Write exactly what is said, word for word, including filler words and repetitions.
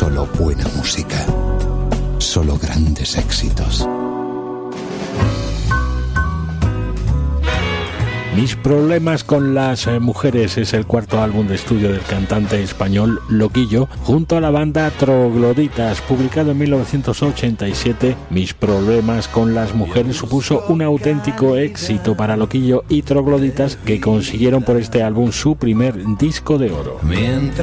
solo buena música, solo grandes éxitos. Mis problemas con las eh, mujeres es el cuarto álbum de estudio del cantante español Loquillo, junto a la banda Trogloditas. Publicado en mil novecientos ochenta y siete, Mis problemas con las mujeres supuso un auténtico éxito para Loquillo y Trogloditas, que consiguieron por este álbum su primer disco de oro. Mientras